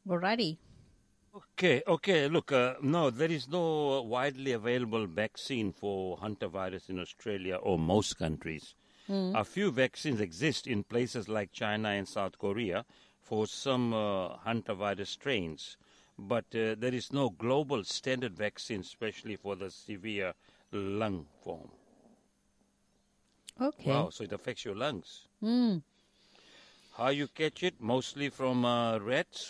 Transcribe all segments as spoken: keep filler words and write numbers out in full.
Alrighty. Okay, okay. Look, uh, no, there is no widely available vaccine for hantavirus in Australia or most countries. Mm. A few vaccines exist in places like China and South Korea for some uh, hantavirus strains, but uh, there is no global standard vaccine, especially for the severe lung form. Okay. Wow, so it affects your lungs. Mm. How you catch it? Mostly from uh, rats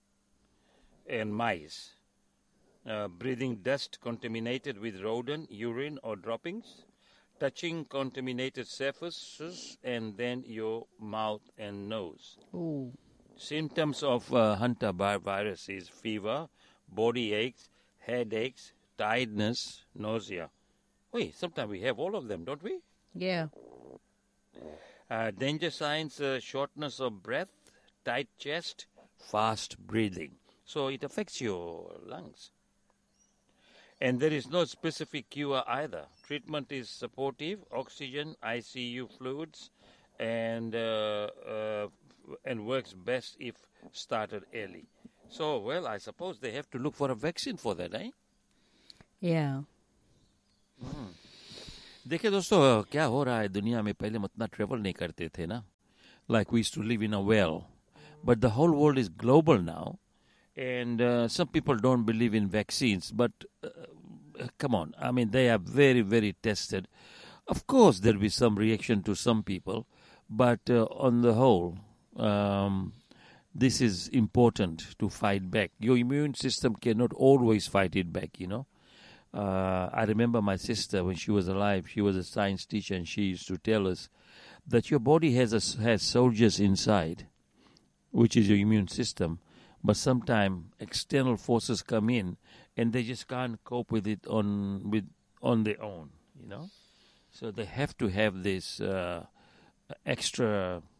and mice. Uh, breathing dust contaminated with rodent urine or droppings, touching contaminated surfaces, and then your mouth and nose. Ooh. Symptoms of uh, hantavirus is fever, body aches, headaches, tiredness, nausea. Wait, sometimes we have all of them, don't we? Yeah. Uh, danger signs, uh, shortness of breath, tight chest, fast breathing. So it affects your lungs. And there is no specific cure either. Treatment is supportive, oxygen, I C U fluids, and uh, uh, and works best if started early. So, well, I suppose they have to look for a vaccine for that, eh? Yeah. Hmm. देखिए दोस्तों क्या हो रहा है दुनिया में पहले हम उतना ट्रेवल नहीं करते थे ना like we used to live in a well but the whole world is global now and uh, some people don't believe in vaccines but uh, come on I mean they are very very tested of course there will be some reaction to some people but uh, on the whole um, this is important to fight back your immune system cannot always fight it back you know Uh, I remember my sister when she was alive. She was a science teacher, and she used to tell us that your body has a, has soldiers inside, which is your immune system. But sometimes external forces come in, and they just can't cope with it on with on their own. You know, so they have to have this uh, extra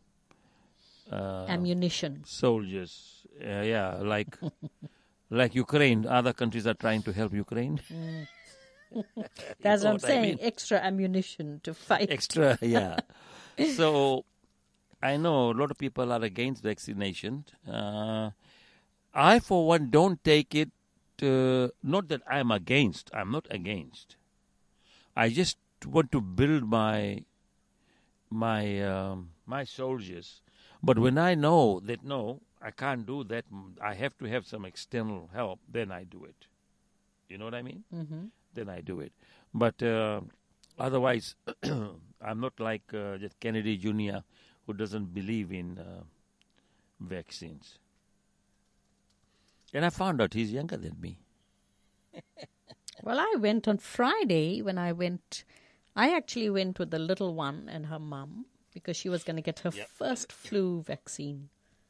uh, ammunition soldiers. Uh, yeah, like. Like Ukraine, other countries are trying to help Ukraine. Mm. That's what I'm saying, I mean? Extra ammunition to fight. Extra, yeah. So, I know a lot of people are against vaccination. Uh, I, for one, don't take it, uh, not that I'm against. I'm not against. I just want to build my, my, um, my soldiers. But when I know that, no, I can't do that. I have to have some external help. Then I do it. You know what I mean? Mm-hmm. Then I do it. But uh, otherwise, I'm not like uh, just Kennedy Junior who doesn't believe in uh, vaccines. And I found out he's younger than me. Well, I went on Friday when I went. I actually went with the little one and her mum because she was going to get her yep. first flu vaccine.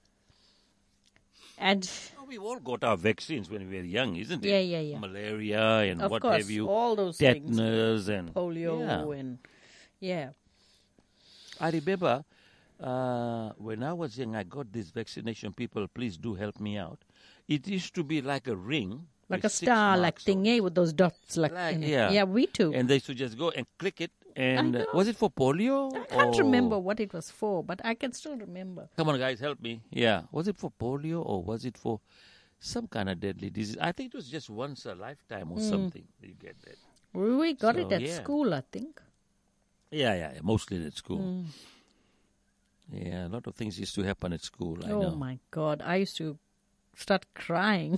And oh, we all got our vaccines when we were young, isn't it? Yeah, yeah, yeah. Malaria and of what course, have you. all those tetanus things. and polio yeah. and yeah. I remember uh, when I was young, I got this vaccination. People, please do help me out. It used to be like a ring, like a star, like thingy with those dots, like, like in yeah, it. yeah, we too. And they used to just go and click it. And uh, was it for polio? I can't or... remember what it was for, but I can still remember. Come on, guys, help me. Yeah. Was it for polio or was it for some kind of deadly disease? I think it was just once a lifetime or mm. something. You get that. We got so, it at yeah. school, I think. Yeah, yeah, mostly at school. Mm. Yeah, a lot of things used to happen at school. I oh, know. my God. I used to start crying.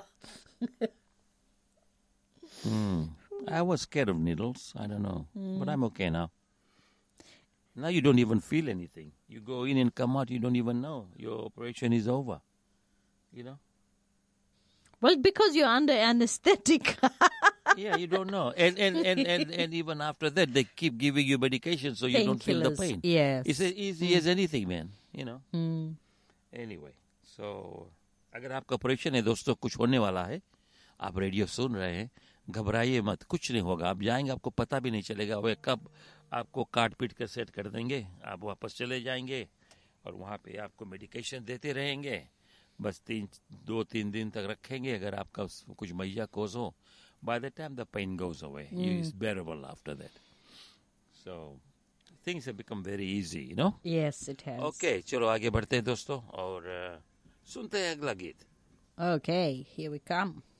mm. I was scared of needles. I don't know. Mm. But I'm okay now. Now you don't even feel anything. You go in and come out, you don't even know. Your operation is over. You know? Well, because you're under anesthetic. yeah, you don't know. And and, and, and and even after that, they keep giving you medication so you pain don't killers. feel the pain. Yes. It's as easy mm. as anything, man. You know? Mm. Anyway, so अगर आपका operation है दोस्तों कुछ होने वाला है आप radio सुन रहे हैं घबराइए मत कुछ नहीं होगा आप जाएंगे आपको पता भी नहीं चलेगा वे कब आपको काट पीट कर सेट कर देंगे आप वापस चले जाएंगे और वहाँ पे आपको मेडिकेशन देते रहेंगे बस तीन दो तीन दिन तक रखेंगे अगर आपका कुछ मैया कोज हो by the time the pain goes away mm. it's bearable after that so things have become very easy you know yes it has okay चलो आगे बढ़ते हैं दोस्तों और uh, सुनते हैं अगला गीत Okay, here we come.